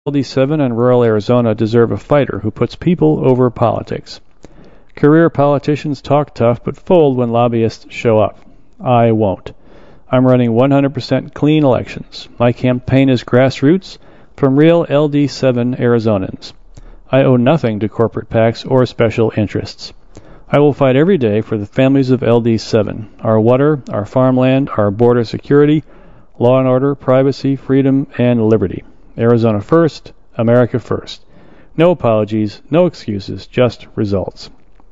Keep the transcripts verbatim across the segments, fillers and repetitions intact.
L D seven and rural Arizona deserve a fighter who puts people over politics. Career politicians talk tough but fold when lobbyists show up. I won't. I'm running one hundred percent clean elections. My campaign is grassroots from real L D seven Arizonans. I owe nothing to corporate PACs or special interests. I will fight every day for the families of L D seven, our water, our farmland, our border security, law and order, privacy, freedom, and liberty. Arizona first, America first. No apologies, no excuses, just results.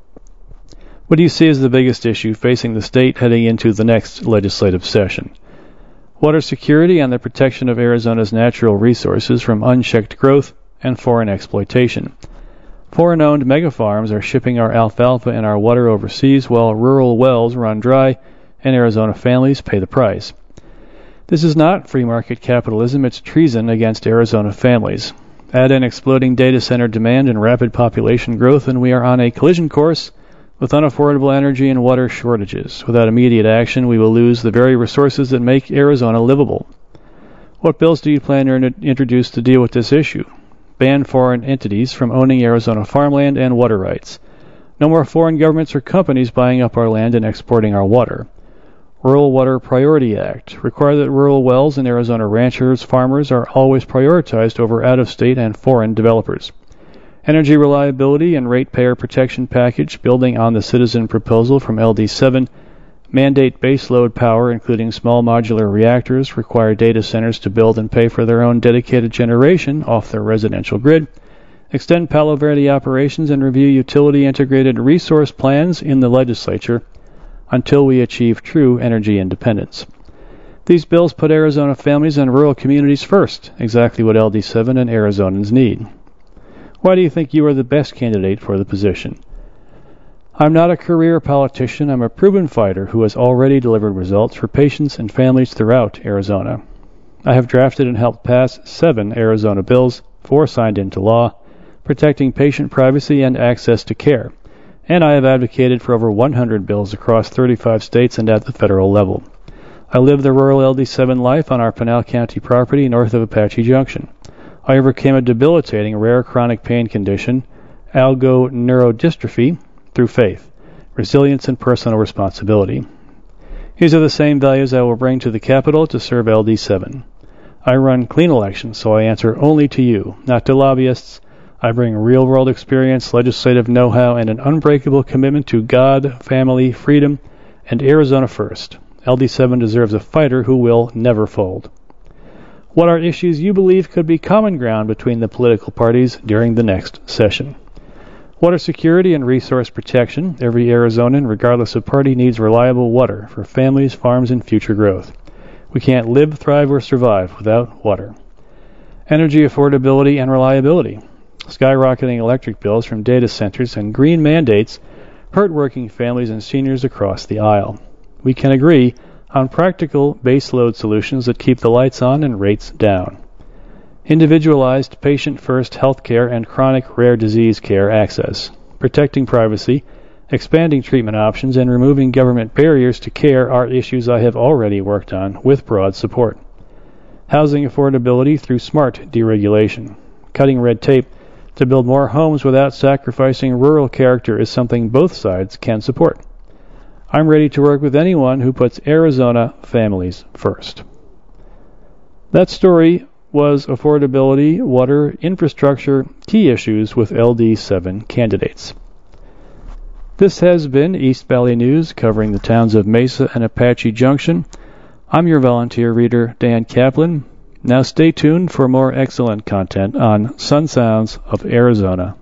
What do you see as the biggest issue facing the state heading into the next legislative session? Water security and the protection of Arizona's natural resources from unchecked growth and foreign exploitation. Foreign-owned megafarms are shipping our alfalfa and our water overseas while rural wells run dry and Arizona families pay the price. This is not free market capitalism, it's treason against Arizona families. Add in exploding data center demand and rapid population growth and we are on a collision course with unaffordable energy and water shortages. Without immediate action, we will lose the very resources that make Arizona livable. What bills do you plan to introduce to deal with this issue? Ban foreign entities from owning Arizona farmland and water rights. No more foreign governments or companies buying up our land and exporting our water. Rural Water Priority Act. Require that rural wells and Arizona ranchers, farmers are always prioritized over out-of-state and foreign developers. Energy reliability and ratepayer protection package building on the citizen proposal from L D seven. Mandate baseload power, including small modular reactors. Require data centers to build and pay for their own dedicated generation off their residential grid. Extend Palo Verde operations and review utility integrated resource plans in the legislature until we achieve true energy independence. These bills put Arizona families and rural communities first, exactly what L D seven and Arizonans need. Why do you think you are the best candidate for the position? I'm not a career politician. I'm a proven fighter who has already delivered results for patients and families throughout Arizona. I have drafted and helped pass seven Arizona bills, four signed into law, protecting patient privacy and access to care. And I have advocated for over one hundred bills across thirty-five states and at the federal level. I live the rural L D seven life on our Pinal County property north of Apache Junction. I overcame a debilitating rare chronic pain condition, algoneurodystrophy, through faith, resilience, and personal responsibility. These are the same values I will bring to the Capitol to serve L D seven. I run clean elections, so I answer only to you, not to lobbyists. I bring real-world experience, legislative know-how, and an unbreakable commitment to God, family, freedom, and Arizona first. L D seven deserves a fighter who will never fold. What are issues you believe could be common ground between the political parties during the next session? Water security and resource protection. Every Arizonan, regardless of party, needs reliable water for families, farms, and future growth. We can't live, thrive, or survive without water. Energy affordability and reliability. Skyrocketing electric bills from data centers and green mandates hurt working families and seniors across the aisle. We can agree on practical baseload solutions that keep the lights on and rates down. Individualized patient-first health care and chronic rare disease care access. Protecting privacy, expanding treatment options, and removing government barriers to care are issues I have already worked on with broad support. Housing affordability through smart deregulation. Cutting red tape to build more homes without sacrificing rural character is something both sides can support. I'm ready to work with anyone who puts Arizona families first. That story was affordability, water, infrastructure, key issues with L D seven candidates. This has been East Valley News, covering the towns of Mesa and Apache Junction. I'm your volunteer reader, Dan Kaplan. Now stay tuned for more excellent content on Sun Sounds of Arizona.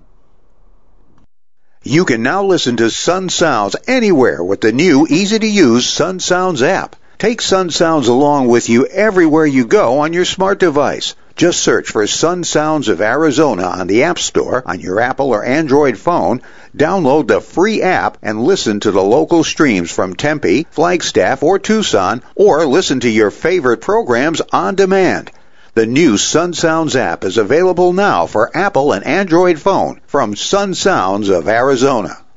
You can now listen to Sun Sounds anywhere with the new, easy-to-use Sun Sounds app. Take Sun Sounds along with you everywhere you go on your smart device. Just search for Sun Sounds of Arizona on the App Store on your Apple or Android phone, download the free app, and listen to the local streams from Tempe, Flagstaff, or Tucson, or listen to your favorite programs on demand. The new Sun Sounds app is available now for Apple and Android phone from Sun Sounds of Arizona.